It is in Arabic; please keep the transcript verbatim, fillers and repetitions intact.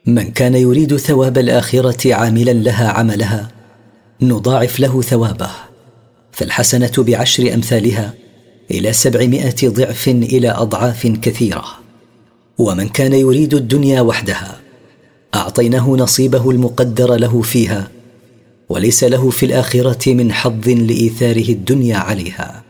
من كان يريد ثواب الآخرة عاملا لها عملها نضاعف له ثوابه، فالحسنة بعشر أمثالها إلى سبعمائة ضعف إلى أضعاف كثيرة. ومن كان يريد الدنيا وحدها أعطيناه نصيبه المقدر له فيها، وليس له في الآخرة من حظ لإيثاره الدنيا عليها.